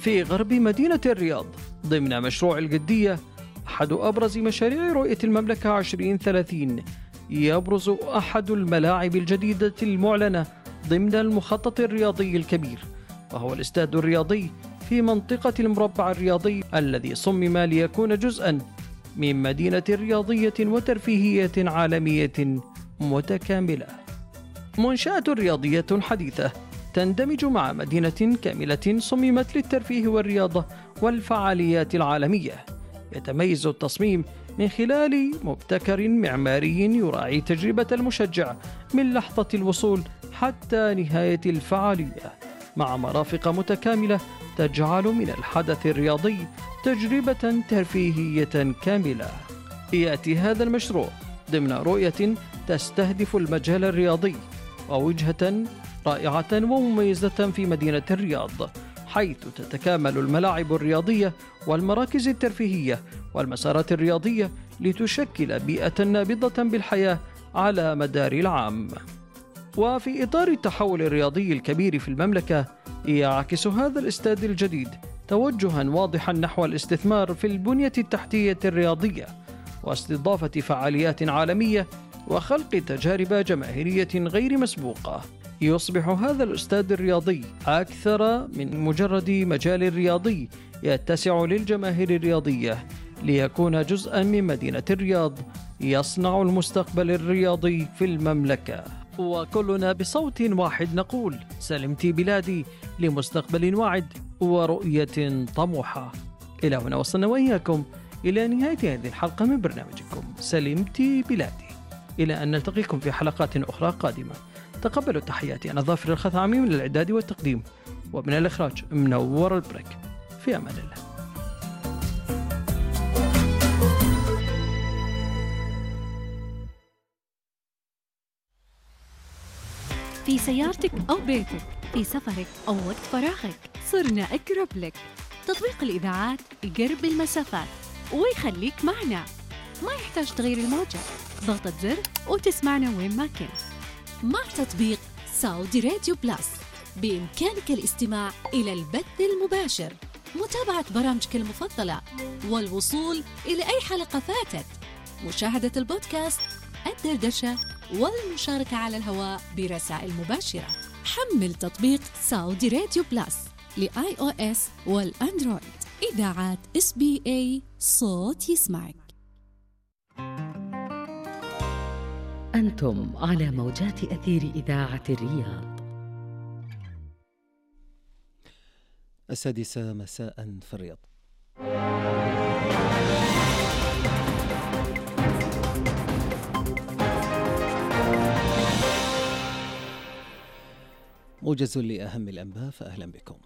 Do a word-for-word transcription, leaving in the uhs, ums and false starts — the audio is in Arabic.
في غرب مدينة الرياض ضمن مشروع الجدية، أحد أبرز مشاريع رؤية المملكة عشرين ثلاثين. يبرز أحد الملاعب الجديدة المعلنة ضمن المخطط الرياضي الكبير، وهو الاستاد الرياضي في منطقة المربع الرياضي الذي صمم ليكون جزءا من مدينة رياضية وترفيهية عالمية متكاملة. منشأة رياضية حديثة تندمج مع مدينة كاملة صممت للترفيه والرياضة والفعاليات العالمية. يتميز التصميم من خلال مبتكر معماري يراعي تجربة المشجع من لحظة الوصول حتى نهاية الفعالية، مع مرافق متكاملة تجعل من الحدث الرياضي تجربة ترفيهية كاملة. يأتي هذا المشروع ضمن رؤية تستهدف المجال الرياضي ووجهة رائعة ومميزة في مدينة الرياض، حيث تتكامل الملاعب الرياضية والمراكز الترفيهية والمسارات الرياضية لتشكل بيئة نابضة بالحياة على مدار العام. وفي إطار التحول الرياضي الكبير في المملكة، يعكس هذا الاستاد الجديد توجها واضحا نحو الاستثمار في البنية التحتية الرياضية واستضافة فعاليات عالمية وخلق تجارب جماهيرية غير مسبوقة. يصبح هذا الاستاد الرياضي أكثر من مجرد مجال رياضي يتسع للجماهير الرياضية، ليكون جزءا من مدينة الرياض يصنع المستقبل الرياضي في المملكة. وكلنا بصوت واحد نقول: سلمتي بلادي لمستقبل واعد ورؤية طموحة. إلى هنا وصلنا وإياكم إلى نهاية هذه الحلقة من برنامجكم سلمتي بلادي، إلى أن نلتقيكم في حلقات أخرى قادمة. تقبلوا تحياتي، أنا ظافر الخثعمي من الإعداد والتقديم، ومن الإخراج منور البرك. في أمان الله. في سيارتك أو بيتك، في سفرك أو وقت فراغك، صرنا أقرب لك. تطبيق الإذاعات يقرب المسافات ويخليك معنا، ما يحتاج تغيير الموجة، ضغطة زر وتسمعنا وين ما كنت. مع تطبيق سعودي راديو بلس بإمكانك الاستماع إلى البث المباشر، متابعة برامجك المفضلة، والوصول إلى أي حلقة فاتت، مشاهدة البودكاست، الدردشة، والمشاركة على الهواء برسائل مباشرة. حمل تطبيق سعودي راديو بلس لآي أو إس والأندرويد. إذاعات إس بي إيه، صوت يسمعك. أنتم على موجات أثير إذاعة الرياض. السادسة مساء في الرياض. موجز لأهم الأنباء، فأهلا بكم.